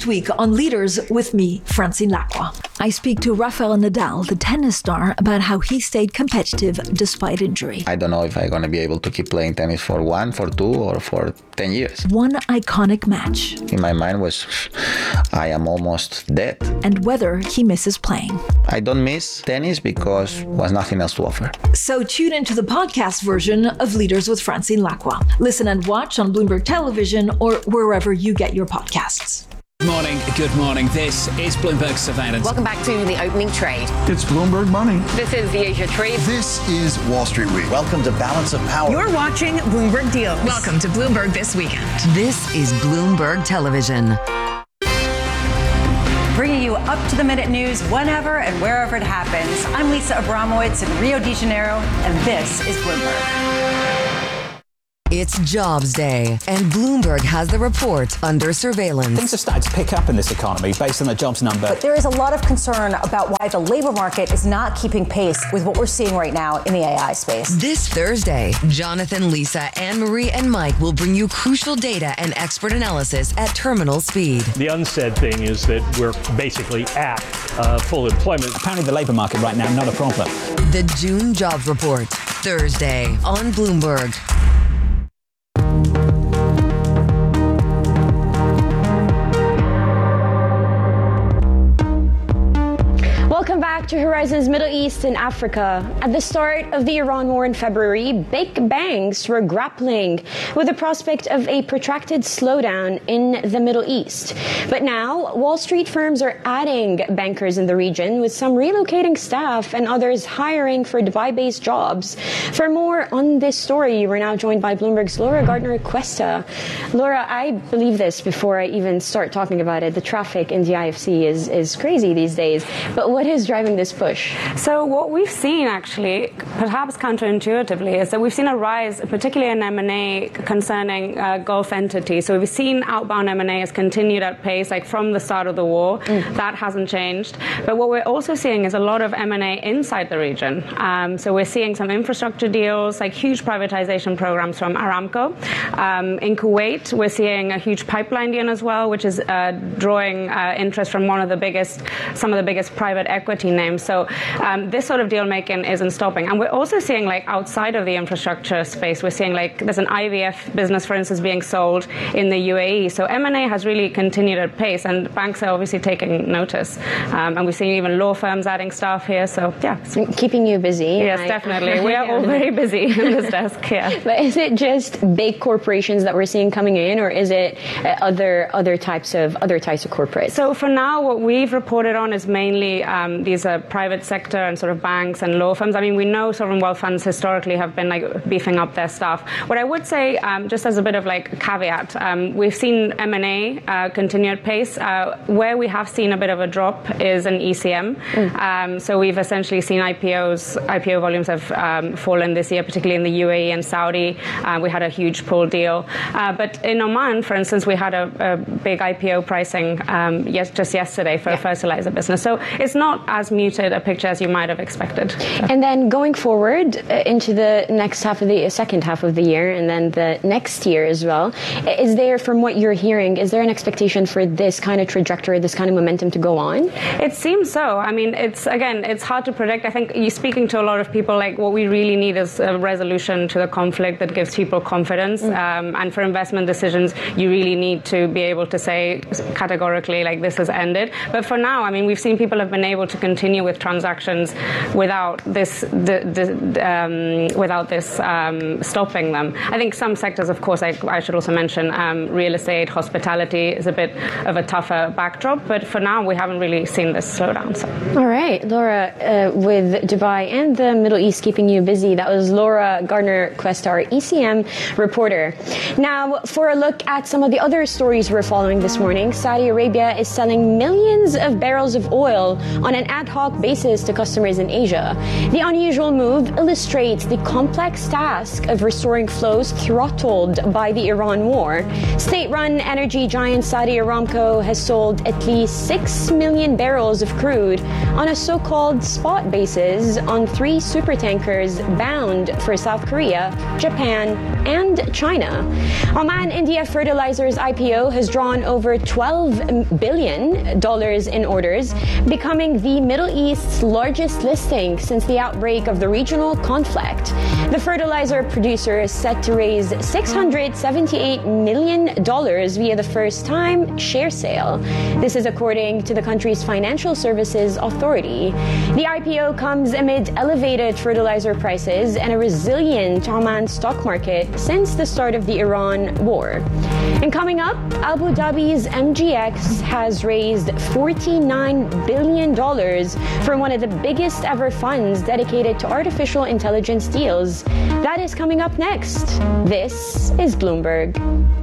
week on Leaders with me, Francine Lacqua. I speak to Rafael Nadal, the tennis star, about how he stayed competitive despite injury. I don't know if I'm going to be able to keep playing tennis for 1, for 2, or for 10 years. One iconic match. In my mind was, I am almost dead. And whether he misses playing. I don't miss tennis because there was nothing else to offer. So tune into the podcast version of Leaders with Francine Lacqua. Listen and watch on Bloomberg Television or wherever you get your podcasts. Good morning. This is Bloomberg Surveillance. Welcome back to the opening trade. It's Bloomberg Money. This is the Asia Trade. This is Wall Street Week. Welcome to Balance of Power. You're watching Bloomberg Deals. Welcome to Bloomberg This Weekend. This is Bloomberg Television. Bringing you up-to-the-minute news whenever and wherever it happens. I'm Lisa Abramowitz in Rio de Janeiro, and this is Bloomberg. It's Jobs Day, and Bloomberg has the report under surveillance. Things have started to pick up in this economy based on the jobs number. But there is a lot of concern about why the labor market is not keeping pace with what we're seeing right now in the AI space. This Thursday, Jonathan, Lisa, Anne-Marie, and Mike will bring you crucial data and expert analysis at terminal speed. The unsaid thing is that we're basically at full employment. Apparently the labor market right now, not a problem. The June Jobs Report, Thursday on Bloomberg. Welcome back to Horizons Middle East and Africa. At the start of the Iran war in February, big banks were grappling with the prospect of a protracted slowdown in the Middle East. But now, Wall Street firms are adding bankers in the region, with some relocating staff and others hiring for Dubai-based jobs. For more on this story, we're now joined by Bloomberg's Laura Gardner-Cuesta. Laura, I believe this before I even start talking about it. The traffic in the IFC is crazy these days. But what is driving this push? So what we've seen, actually, perhaps counterintuitively, is that we've seen a rise, particularly in M&A concerning Gulf entities. So we've seen outbound M&A has continued at pace, like from the start of the war. That hasn't changed. But what we're also seeing is a lot of M&A inside the region. So we're seeing some infrastructure deals, like huge privatization programs from Aramco. In Kuwait, we're seeing a huge pipeline deal as well, which is drawing interest from some of the biggest private equity names. So this sort of deal making isn't stopping. And we're also seeing, like, outside of the infrastructure space, we're seeing, like, there's an IVF business, for instance, being sold in the UAE. So M&A has really continued at pace, and banks are obviously taking notice. And we're seeing even law firms adding staff here. So, yeah. Keeping you busy. Yes, definitely. We are all very busy in this desk here. But is it just big corporations that we're seeing coming in, or is it other types of corporates? So for now, what we've reported on is mainly these are private sector and sort of banks and law firms. I mean, we know sovereign wealth funds historically have been, like, beefing up their staff. What I would say, just as a bit of, like, a caveat, we've seen M&A continue at pace. Where we have seen a bit of a drop is in ECM. So we've essentially seen IPO volumes have fallen this year, particularly in the UAE and Saudi. We had a huge pull deal. But in Oman, for instance, we had a big IPO pricing just yesterday for a fertilizer business. So it's not as muted a picture as you might have expected. And then going forward into the second half of the year, and then the next year as well, is there, from what you're hearing, is there an expectation for this kind of trajectory, this kind of momentum to go on? It seems so. I mean, it's hard to predict. I think you're speaking to a lot of people, like, what we really need is a resolution to the conflict that gives people confidence. And for investment decisions, you really need to be able to say categorically, like, this has ended. But for now, I mean, we've seen people have been able to continue with transactions without this stopping them. I think some sectors, of course, I should also mention, real estate, hospitality is a bit of a tougher backdrop. But for now, we haven't really seen this slow down. So. All right, Laura, with Dubai and the Middle East keeping you busy, that was Laura Gardner-Cuesta, our ECM reporter. Now, for a look at some of the other stories we're following this morning, Saudi Arabia is selling millions of barrels of oil on an ad hoc hoc basis to customers in Asia. The unusual move illustrates the complex task of restoring flows throttled by the Iran war. State-run energy giant Saudi Aramco has sold at least 6 million barrels of crude on a so-called spot basis on 3 supertankers bound for South Korea, Japan, and China. Oman India Fertilizers IPO has drawn over $12 billion in orders, becoming the Middle East's largest listing since the outbreak of the regional conflict. The fertilizer producer is set to raise $678 million via the first-time share sale. This is according to the country's Financial Services Authority. The IPO comes amid elevated fertilizer prices and a resilient Oman stock market since the start of the Iran war. And coming up, Abu Dhabi's MGX has raised $49 billion for one of the biggest ever funds dedicated to artificial intelligence deals. That is coming up next. This is Bloomberg.